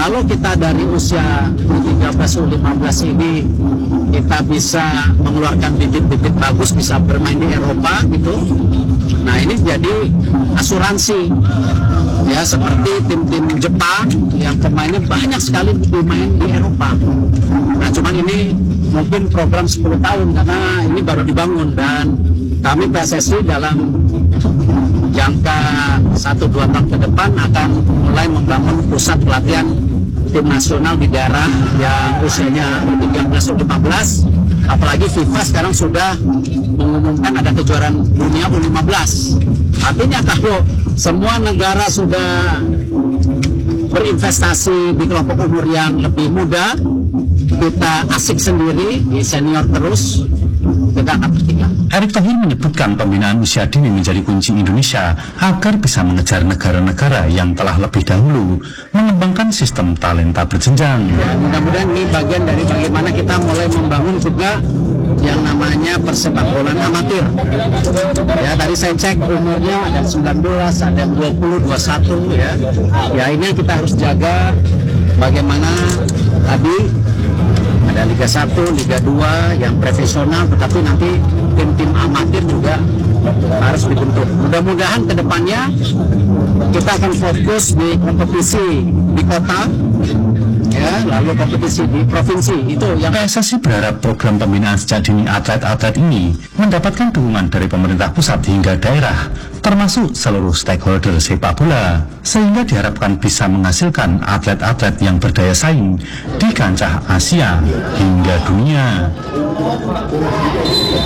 kalau kita dari usia U13 U15 ini kita bisa mengeluarkan bibit-bibit bagus, bisa bermain di Eropa gitu. Nah ini jadi asuransi ya, seperti tim-tim Jepang yang pemainnya banyak sekali bermain di Eropa. Nah cuman ini mungkin program 10 tahun karena ini baru dibangun, dan kami PSSI dalam jangka 1-2 tahun ke depan akan mulai membangun pusat pelatihan tim nasional di daerah yang usianya 13-15. Apalagi FIFA sekarang sudah mengumumkan ada kejuaraan dunia U15. Artinya kalau semua negara sudah berinvestasi di kelompok umur yang lebih muda, kita asik sendiri di senior terus, kita akan bertiga. Erick Thohir menyebutkan pembinaan usia dini menjadi kunci Indonesia agar bisa mengejar negara-negara yang telah lebih dahulu mengembangkan sistem talenta berjenjang. Ya, mudah-mudahan ini bagian dari bagaimana kita mulai membangun juga yang namanya persepak bolaan amatir. Ya, tadi saya cek umurnya ada 19, ada 20, 21 ya. Ya ini kita harus jaga bagaimana tadi ada Liga 1, Liga 2 yang profesional, tetapi nanti tim-tim amatir juga harus dibentuk. Mudah-mudahan ke depannya kita akan fokus di kompetisi di kota, ya, lalu kompetisi di provinsi. Itu yang PSSI berharap program pembinaan sejak dini atlet-atlet ini mendapatkan dukungan dari pemerintah pusat hingga daerah, termasuk seluruh stakeholder sepak bola, sehingga diharapkan bisa menghasilkan atlet-atlet yang berdaya saing di kancah Asia hingga dunia.